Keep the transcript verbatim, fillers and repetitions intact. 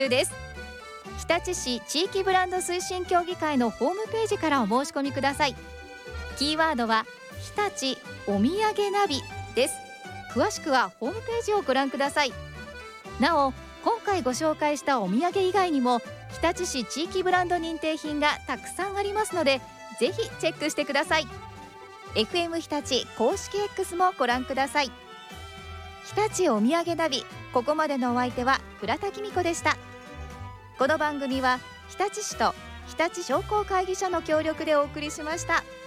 です。日立市地域ブランド推進協議会のホームページからお申し込みください。キーワードは日立お土産ナビです。詳しくはホームページをご覧ください。なお、今回ご紹介したお土産以外にも日立市地域ブランド認定品がたくさんありますので、ぜひチェックしてください。 エフエム 日立公式 X もご覧ください。日立お土産ナビ、ここまでのお相手は倉田紀美子でした。この番組は日立市と日立商工会議所の協力でお送りしました。